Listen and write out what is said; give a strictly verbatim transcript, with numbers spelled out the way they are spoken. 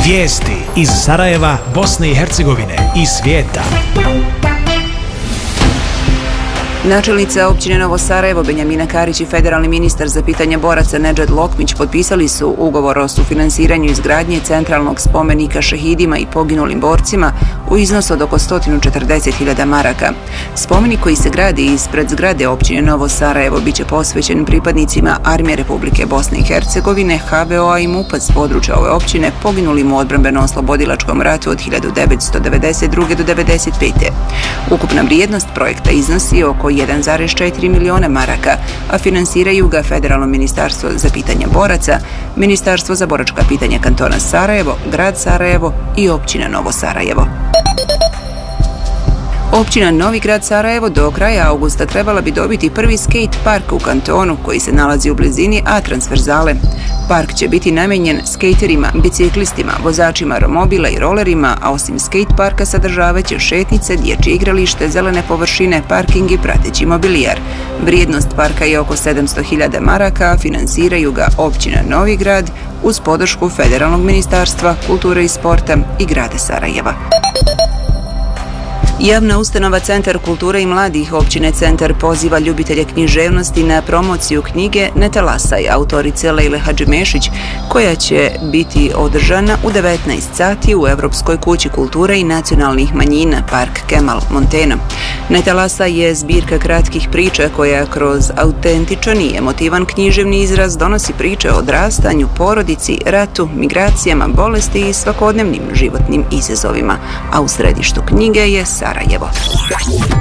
Vijesti iz Sarajeva, Bosne i Hercegovine i svijeta. Načelnica općine Novo Sarajevo Benjamina Karić i federalni ministar za pitanje boraca Nedžad Lokmić potpisali su ugovor o sufinansiranju izgradnje centralnog spomenika šehidima i poginulim borcima u iznosu od oko sto četrdeset hiljada maraka. Spomenik koji se gradi ispred zgrade općine Novo Sarajevo biće posvećen pripadnicima Armije Republike Bosne i Hercegovine, ha be o a i mupa s područja ove općine poginulim u odbrambeno-oslobodilačkom ratu od hiljadu devetsto devedeset druge do devedeset pete. Ukupna vrijednost projekta iznosi oko jedan zarez četiri miliona maraka, a finansiraju ga Federalno ministarstvo za pitanje boraca, Ministarstvo za boračka pitanja kantona Sarajevo, grad Sarajevo i općina Novo Sarajevo. Općina Novi grad Sarajevo do kraja augusta trebala bi dobiti prvi skate park u kantonu koji se nalazi u blizini A transverzale. Park će biti namijenjen skejterima, biciklistima, vozačima romobila i rolerima, a osim skate parka sadržavaće šetnice, dječje igralište, zelene površine, parking i prateći mobilijar. Vrijednost parka je oko sedamsto hiljada maraka, a finansiraju ga općina Novi grad uz podršku Federalnog ministarstva kulture i sporta i grada Sarajeva. Javna ustanova Centar kulture i mladih općine Centar poziva ljubitelje književnosti na promociju knjige Ne talasaj autorice Lejle Hadžimešić, koja će biti održana u devetnaest sati u Evropskoj kući kulture i nacionalnih manjina Park Kemal Montena. Ne talasaj je zbirka kratkih priča koja kroz autentičan i emotivan književni izraz donosi priče o odrastanju, porodici, ratu, migracijama, bolesti i svakodnevnim životnim izazovima, a u središtu knjige je Sarajevo.